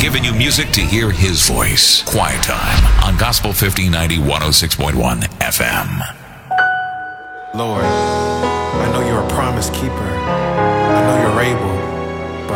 giving you music to hear his voice. Quiet Time on Gospel 1590 106.1 FM. Lord, I know you're a promise keeper. I know you're able.